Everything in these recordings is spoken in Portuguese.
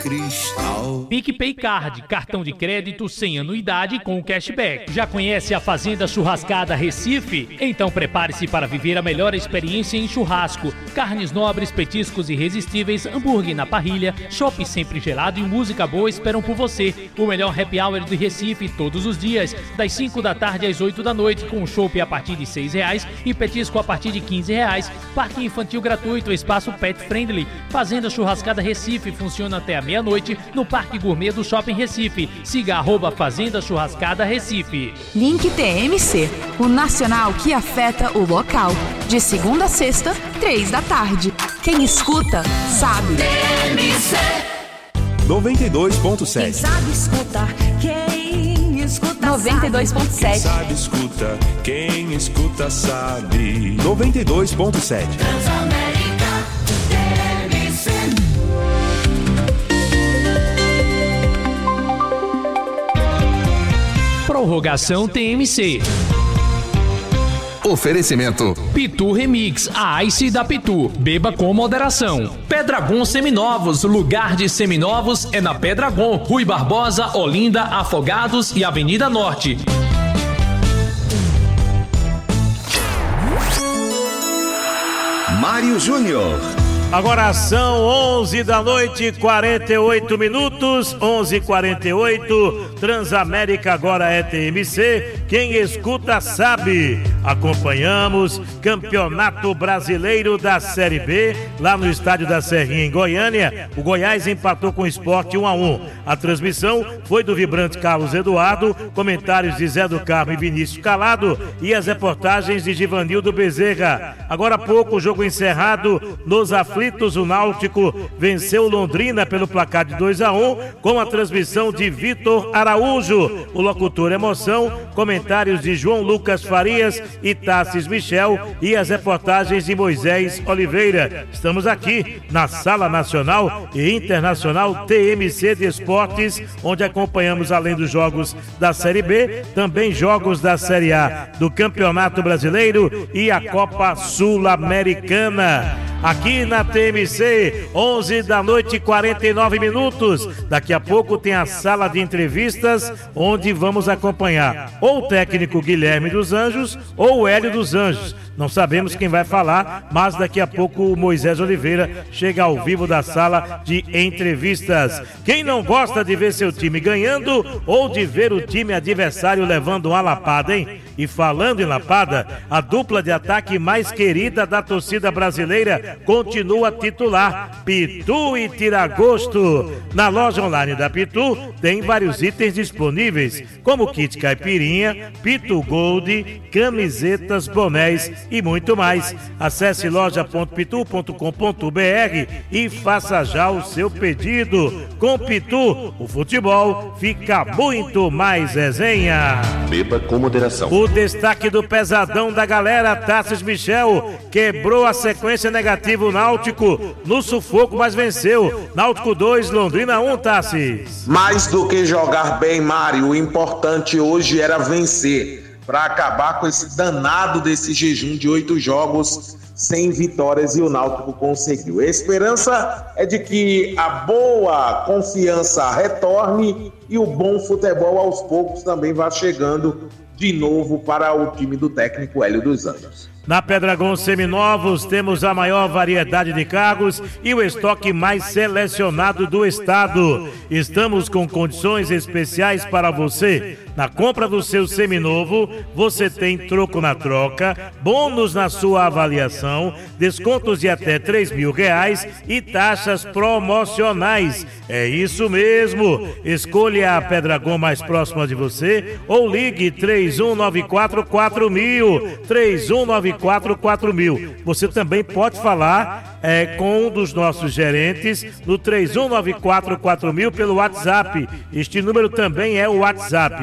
Cristal. PicPay Card, cartão de crédito sem anuidade com cashback. Já conhece a Fazenda Churrascada Recife? Então prepare-se para viver a melhor experiência em churrasco. Carnes nobres, petiscos irresistíveis, hambúrguer na parrilha, chopp sempre gelado e música boa esperam por você. O melhor happy hour do Recife todos os dias, das 5 da tarde às 8 da noite, com chopp a partir de R$6 e petisco a partir de R$15. Parque infantil gratuito, espaço pet friendly. Fazenda Churrascada Recife funciona até a meia-noite no Parque Gourmet do Shopping Recife. Siga @Fazenda Churrascada Recife. Link TMC, o nacional que afeta o local. De segunda a sexta, 3 da tarde. Quem escuta, sabe. TMC 92.7. Quem sabe escutar, quem escuta 92.7. Quem sabe escuta, quem escuta sabe. 92.7. Transamérica TMC. Prorrogação TMC. Oferecimento Pitu Remix, a Ice da Pitu. Beba com moderação. Pedragon Seminovos, lugar de seminovos é na Pedragon. Rui Barbosa, Olinda, Afogados e Avenida Norte. Mário Júnior. Agora são 11 da noite, 48 minutos, 11h48, Transamérica agora é TMC, quem escuta sabe. Acompanhamos Campeonato Brasileiro da Série B, lá no estádio da Serrinha em Goiânia, o Goiás empatou com o Sport 1-1. A transmissão foi do vibrante Carlos Eduardo, comentários de Zé do Carmo e Vinícius Calado e as reportagens de Givanildo Bezerra. Agora há pouco o jogo encerrado nos aflitos, o Náutico venceu Londrina pelo placar de 2-1 com a transmissão de Vitor Araújo. O locutor Emoção, comentários de João Lucas Farias e Tassis Michel e as reportagens de Moisés Oliveira. Estamos aqui na Sala Nacional e Internacional TMC de Esportes, onde acompanhamos, além dos jogos da Série B, também jogos da Série A do Campeonato Brasileiro e a Copa Sul-Americana. Aqui na TMC, 11 da noite, 49 minutos. Daqui a pouco tem a sala de entrevistas, onde vamos acompanhar ou o técnico Guilherme dos Anjos ou o Hélio dos Anjos. Não sabemos quem vai falar, mas daqui a pouco o Moisés Oliveira chega ao vivo da sala de entrevistas. Quem não gosta de ver seu time ganhando ou de ver o time adversário levando uma lapada, hein? E falando em lapada, a dupla de ataque mais querida da torcida brasileira continua titular, Pitu e Tiragosto. Na loja online da Pitu tem vários itens disponíveis, como kit caipirinha, Pitu Gold, camisetas, bonés e muito mais. Acesse loja.pitu.com.br e faça já o seu pedido. Com Pitu, o futebol fica muito mais resenha. Beba com moderação. O destaque do pesadão da galera, Tassis Michel, quebrou a sequência negativa o Náutico no sufoco, mas venceu. Náutico 2, Londrina 1, Tassis. Mais do que jogar bem, Mário, o importante hoje era vencer, para acabar com esse danado desse jejum de 8 jogos sem vitórias, e o Náutico conseguiu. A esperança é de que a boa confiança retorne e o bom futebol aos poucos também vá chegando de novo para o time do técnico Hélio dos Anjos. Na Pedragon Seminovos temos a maior variedade de carros e o estoque mais selecionado do estado. Estamos com condições especiais para você. Na compra do seu seminovo, você tem troco na troca, bônus na sua avaliação, descontos de até R$3.000 e taxas promocionais. É isso mesmo. Escolha a Pedragon mais próxima de você ou ligue 3194-4000. 3194-4000. Você também pode falar com um dos nossos gerentes no 3194-4000 pelo WhatsApp. Este número também é o WhatsApp,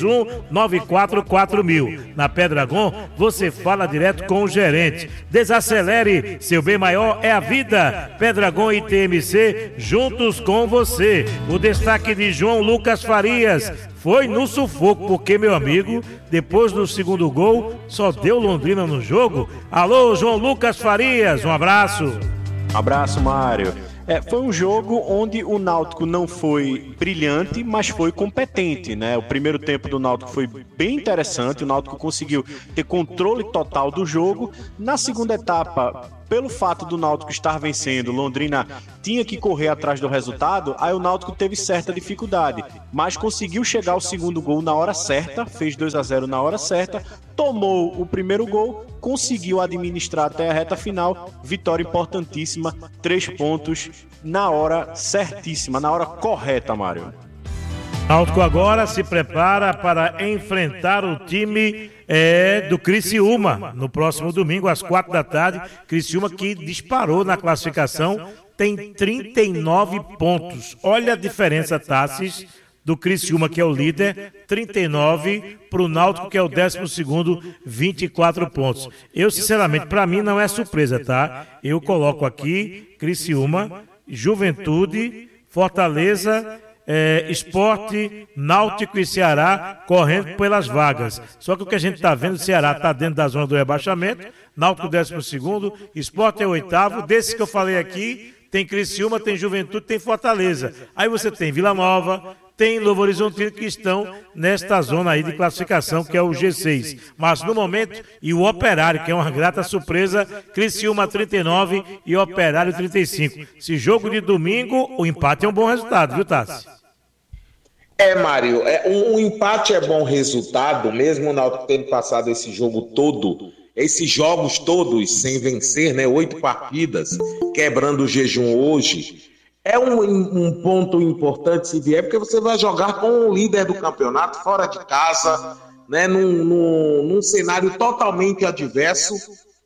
3194-4000. Na Pedragon, você fala direto com o gerente. Desacelere, seu bem maior é a vida. Pedragon e TMC juntos com você. O destaque de João Lucas Farias foi no sufoco, porque, meu amigo, depois do segundo gol, só deu Londrina no jogo. Alô, João Lucas Farias, um abraço. Abraço, Mário. Foi um jogo onde o Náutico não foi brilhante, mas foi competente, né? O primeiro tempo do Náutico foi bem interessante, o Náutico conseguiu ter controle total do jogo. Na segunda etapa, pelo fato do Náutico estar vencendo, Londrina tinha que correr atrás do resultado, aí o Náutico teve certa dificuldade, mas conseguiu chegar ao segundo gol na hora certa, fez 2-0 na hora certa, tomou o primeiro gol, conseguiu administrar até a reta final, vitória importantíssima, 3 pontos na hora certíssima, na hora correta, Mário. Náutico agora se prepara para enfrentar o time do Criciúma no próximo domingo às 4 da tarde. Criciúma que disparou na classificação, tem 39 pontos. Olha a diferença, Tassis, do Criciúma, que é o líder, 39, para o Náutico, que é o 12º, 24 pontos. Eu, sinceramente, para mim não é surpresa, tá? Eu coloco aqui Criciúma, Juventude, Fortaleza, Sport, Náutico e Ceará correndo pelas vagas. Só que o que a gente está vendo, o Ceará está dentro da zona do rebaixamento, Náutico 12º, Sport é o 8º, desses que eu falei aqui, tem Criciúma, tem Juventude, tem Fortaleza. Aí você tem Vila Nova, tem Novo Horizontino, que estão nesta zona aí de classificação, que é o G6. Mas no momento, e o Operário, que é uma grata surpresa, Criciúma 39 e Operário 35. Esse jogo de domingo, o empate é um bom resultado, viu, Tassi? Mário, um empate é bom resultado, mesmo o Náutico tendo passado esse jogo todo, esses jogos todos sem vencer, né? 8 partidas, quebrando o jejum hoje. É um ponto importante se vier, porque você vai jogar com o líder do campeonato fora de casa, né, num cenário totalmente adverso,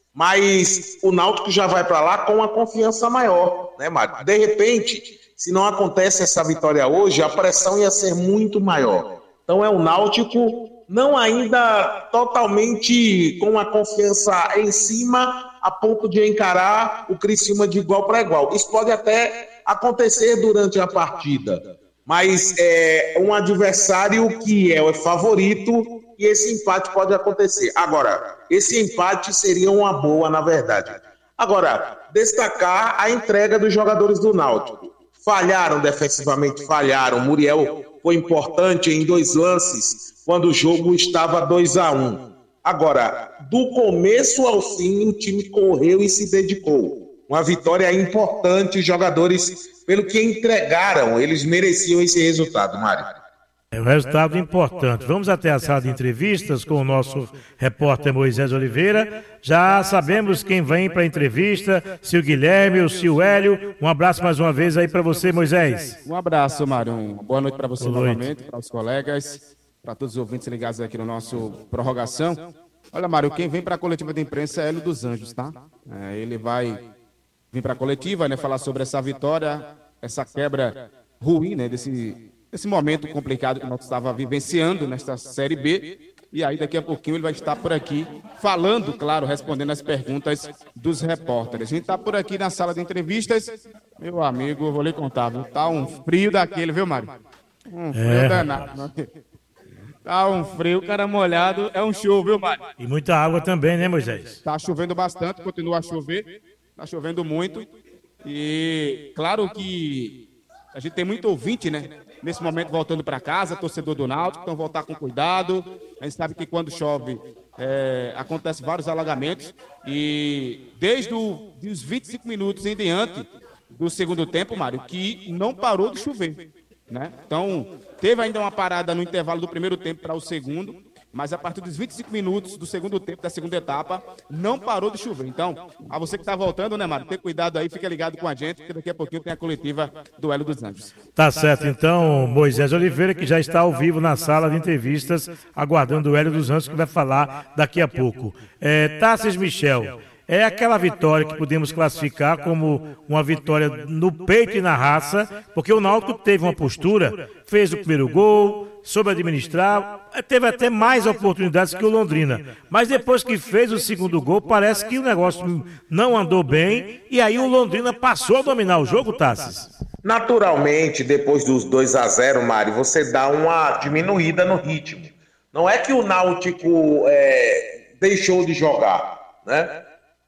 mas o Náutico já vai para lá com uma confiança maior, né, Mário? De repente, se não acontece essa vitória hoje, a pressão ia ser muito maior. Então é o Náutico não ainda totalmente com a confiança em cima, a ponto de encarar o Criciúma de igual para igual. Isso pode até acontecer durante a partida, mas é um adversário que é o favorito e esse empate pode acontecer. Agora, esse empate seria uma boa, na verdade. Agora, destacar a entrega dos jogadores do Náutico. Falharam defensivamente, falharam. Muriel foi importante em 2 lances, quando o jogo estava 2-1. Agora, do começo ao fim, o time correu e se dedicou. Uma vitória importante, os jogadores, pelo que entregaram, eles mereciam esse resultado, Mário. É um resultado importante. Vamos até a sala de entrevistas com o nosso repórter Moisés Oliveira. Já sabemos quem vem para a entrevista, se o Guilherme ou se o Hélio. Um abraço mais uma vez aí para você, Moisés. Um abraço, Mário. Boa noite para você novamente, para os colegas, para todos os ouvintes ligados aqui no nosso Prorrogação. Olha, Mário, quem vem para a coletiva de imprensa é Hélio dos Anjos, tá? Ele vai vir para a coletiva, né, falar sobre essa vitória, essa quebra ruim, né, desse momento complicado que nós estava vivenciando nesta Série B. E aí, daqui a pouquinho, ele vai estar por aqui falando, claro, respondendo as perguntas dos repórteres. A gente está por aqui na sala de entrevistas. Meu amigo, eu vou lhe contar, viu? Tá um frio daquele, viu, Mário? Um frio danado. Tá um frio, cara molhado, é um show, viu, Mário? E muita água também, né, Moisés? Tá chovendo bastante, continua a chover. Tá chovendo muito. E claro que a gente tem muito ouvinte, né? Nesse momento voltando para casa, torcedor do Náutico, então voltar com cuidado. A gente sabe que quando chove acontece vários alagamentos e desde os 25 minutos em diante do segundo tempo, Mário, que não parou de chover, né? Então teve ainda uma parada no intervalo do primeiro tempo para o segundo, mas a partir dos 25 minutos do segundo tempo, da segunda etapa, não parou de chover. Então, a você que está voltando, né, Mário, ter cuidado aí, fica ligado com a gente, porque daqui a pouquinho tem a coletiva do Hélio dos Anjos. Tá certo, então, Moisés Oliveira, que já está ao vivo na sala de entrevistas, aguardando o Hélio dos Anjos, que vai falar daqui a pouco. Tassis Michel, é aquela vitória que podemos classificar como uma vitória no peito e na raça, porque o Náutico teve uma postura, fez o primeiro gol, soube administrar, teve até mais oportunidades que o Londrina. Mas depois que fez o segundo gol, parece que o negócio não andou bem, e aí o Londrina passou a dominar o jogo, Tassis. Naturalmente, depois dos 2-0, Mário, você dá uma diminuída no ritmo. Não é que o Náutico deixou de jogar, né?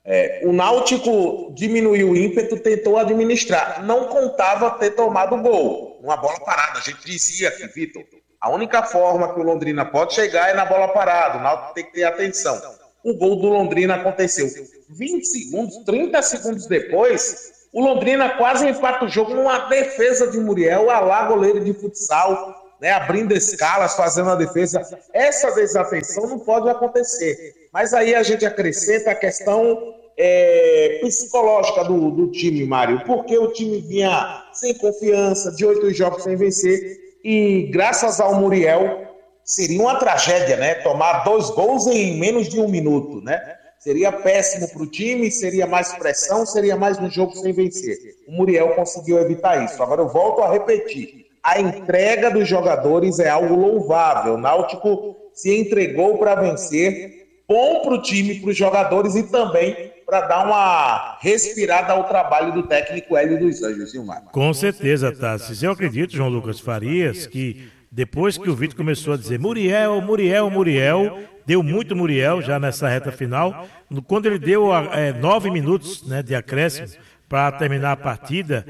O Náutico diminuiu o ímpeto, tentou administrar. Não contava ter tomado gol. Uma bola parada. A gente dizia aqui, Vitor, a única forma que o Londrina pode chegar é na bola parada. O Náutico tem que ter atenção. O gol do Londrina aconteceu 20 segundos, 30 segundos depois. O Londrina quase empata o jogo numa defesa de Muriel, Alá, goleiro de futsal, né, abrindo escalas, fazendo a defesa. Essa desatenção não pode acontecer. Mas aí a gente acrescenta a questão psicológica do time, Mário, porque o time vinha sem confiança, de 8 jogos sem vencer, e graças ao Muriel, seria uma tragédia, né? Tomar 2 gols em menos de 1 minuto, né? Seria péssimo para o time, seria mais pressão, seria mais um jogo sem vencer. O Muriel conseguiu evitar isso. Agora eu volto a repetir, a entrega dos jogadores é algo louvável. O Náutico se entregou para vencer, bom para o time, para os jogadores e também para dar uma respirada ao trabalho do técnico Hélio dos Anjos, viu, Marcos? Com certeza, Tassi. Eu acredito, João Lucas Farias, que depois que o Vitor começou a dizer Muriel, deu muito Muriel já nessa reta final, quando ele deu 9 minutos, né, de acréscimo para terminar a partida,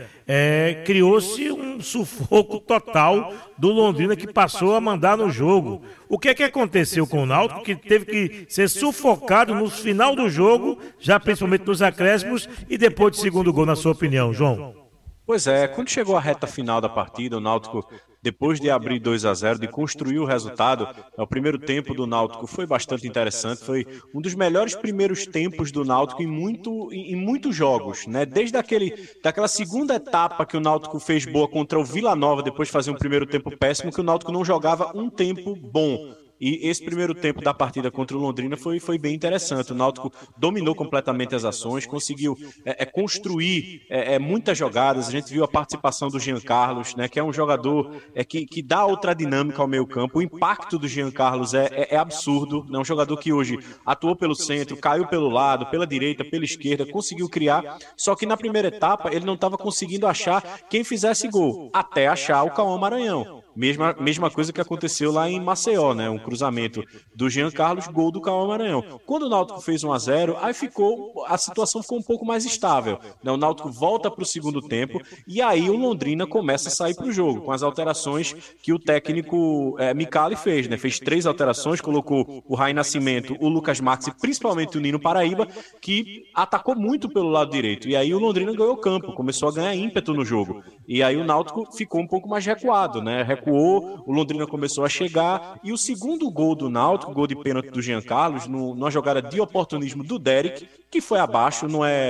criou-se um sufoco total do Londrina, que passou a mandar no jogo. O que é que aconteceu com o Náutico, que teve que ser sufocado no final do jogo, já principalmente nos acréscimos, e depois do segundo gol, na sua opinião, João? Pois é, quando chegou a reta final da partida, o Náutico, depois de abrir 2-0, de construir o resultado, o primeiro tempo do Náutico foi bastante interessante, foi um dos melhores primeiros tempos do Náutico em muitos jogos, né? Desde daquela segunda etapa que o Náutico fez boa contra o Vila Nova, depois de fazer um primeiro tempo péssimo, que o Náutico não jogava um tempo bom. E esse primeiro tempo da partida contra o Londrina foi bem interessante. O Náutico dominou completamente as ações, conseguiu construir muitas jogadas. A gente viu a participação do Jean Carlos, né, que é um jogador que dá outra dinâmica ao meio campo. O impacto do Jean Carlos é absurdo. É um jogador que hoje atuou pelo centro, caiu pelo lado, pela direita, pela esquerda, conseguiu criar. Só que na primeira etapa ele não estava conseguindo achar quem fizesse gol, até achar o Cauã Maranhão. Mesma coisa que aconteceu lá em Maceió, né? Um cruzamento do Jean Carlos, gol do Cauã Maranhão. Quando o Náutico fez 1-0, aí a situação ficou um pouco mais estável, né? O Náutico volta para o segundo tempo e aí o Londrina começa a sair para o jogo, com as alterações que o técnico Micali fez, né? Fez 3 alterações, colocou o Rai Nascimento, o Lucas Max e principalmente o Nino Paraíba, que atacou muito pelo lado direito. E aí o Londrina ganhou campo, começou a ganhar ímpeto no jogo. E aí o Náutico ficou um pouco mais recuado, né? Recuou, o Londrina começou a chegar, e o segundo gol do Náutico, gol de pênalti do Jean Carlos, numa jogada de oportunismo do Derek, que foi abaixo,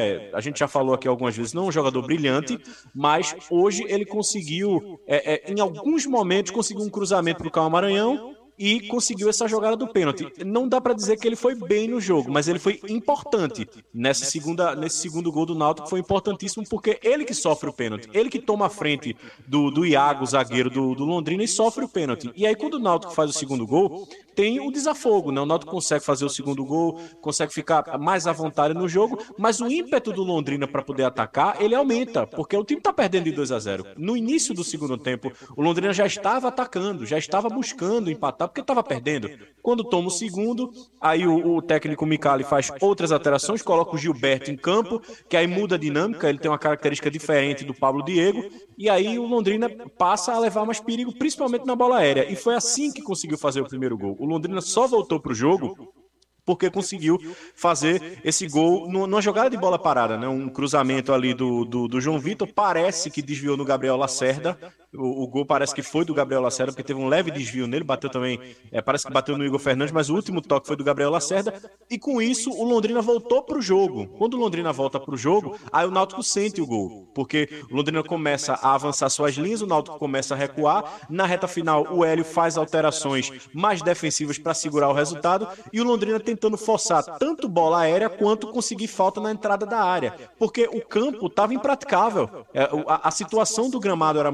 a gente já falou aqui algumas vezes, não é um jogador brilhante, mas hoje ele conseguiu, em alguns momentos, conseguiu um cruzamento para o Cauã Maranhão, e conseguiu essa jogada do pênalti. Não dá para dizer que ele foi bem no jogo, mas ele foi importante. Nesse segundo gol do Náutico foi importantíssimo, porque ele que sofre o pênalti, ele que toma a frente do Iago, zagueiro do Londrina, e sofre o pênalti. E aí quando o Náutico faz o segundo gol, tem o desafogo, né? O Náutico consegue fazer o segundo gol, consegue ficar mais à vontade no jogo, mas o ímpeto do Londrina para poder atacar, ele aumenta, porque o time está perdendo de 2-0. No início do segundo tempo, o Londrina já estava atacando, já estava buscando empatar, porque estava perdendo. Quando toma o segundo, aí o técnico Micali faz outras alterações, coloca o Gilberto em campo, que aí muda a dinâmica, ele tem uma característica diferente do Pablo Diego, e aí o Londrina passa a levar mais perigo, principalmente na bola aérea. E foi assim que conseguiu fazer o primeiro gol. O Londrina só voltou para o jogo porque conseguiu fazer esse gol numa jogada de bola parada, né? Um cruzamento ali do João Vitor, parece que desviou no Gabriel Lacerda. O gol parece que foi do Gabriel Lacerda, porque teve um leve desvio nele, bateu também, parece que bateu no Igor Fernandes, mas o último toque foi do Gabriel Lacerda, e com isso o Londrina voltou para o jogo. Quando o Londrina volta para o jogo, aí o Náutico sente o gol, porque o Londrina começa a avançar suas linhas, o Náutico começa a recuar, na reta final o Hélio faz alterações mais defensivas para segurar o resultado, e o Londrina tentando forçar tanto bola aérea quanto conseguir falta na entrada da área, porque o campo estava impraticável, a situação do gramado era muito ruim.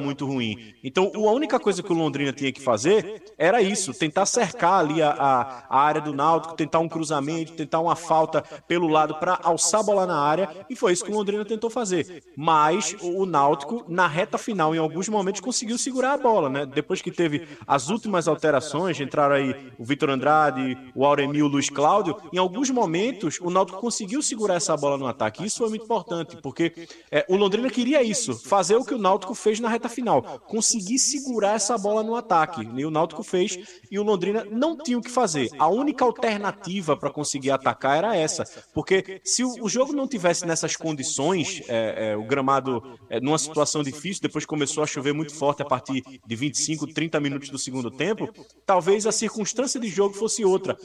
ruim. Então, a única coisa que o Londrina tinha que fazer era isso, tentar cercar ali a área do Náutico, tentar um cruzamento, tentar uma falta pelo lado para alçar a bola na área, e foi isso que o Londrina tentou fazer. Mas o Náutico, na reta final, em alguns momentos, conseguiu segurar a bola, né? Depois que teve as últimas alterações, entraram aí o Vitor Andrade, o Auremil, o Luiz Cláudio, em alguns momentos o Náutico conseguiu segurar essa bola no ataque. Isso foi muito importante, porque o Londrina queria isso, fazer o que o Náutico fez na reta final, conseguir segurar essa bola no ataque. E o Náutico fez, e o Londrina não tinha o que fazer. A única alternativa para conseguir atacar era essa, porque se o jogo não tivesse nessas condições, o gramado numa situação difícil, depois começou a chover muito forte a partir de 25, 30 minutos do segundo tempo, talvez a circunstância de jogo fosse outra.